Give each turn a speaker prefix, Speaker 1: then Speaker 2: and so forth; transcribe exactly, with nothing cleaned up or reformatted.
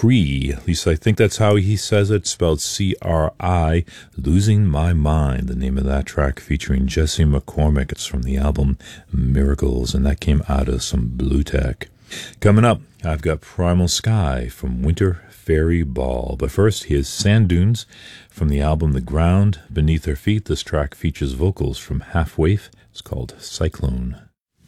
Speaker 1: Cree, at least I think that's how he says it, spelled C R I, Losing My Mind, the name of that track featuring Jesse McCormick. It's from the album Miracles, and that came out of some Blue Tech. Coming up, I've got Primal Sky from Winter Fairy Ball. But first, here's Sand Dunes from the album The Ground Beneath Her Feet. This track features vocals from Half Waif. It's called Cyclone.